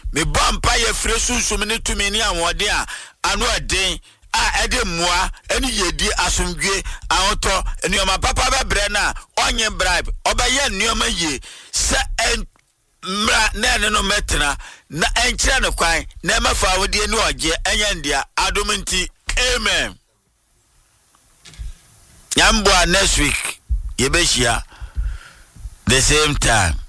me bompa ye fresu me ne tumi ni amode a anu eden a ede moa eni yedi asomdwe ahoto enioma papa bebre na onye bribe obaye enioma ye se mra na ne no metena na enkyere ne kwan na mafa wode ni oje enya ndia adominti amen Yambwa next week yebeshia the same time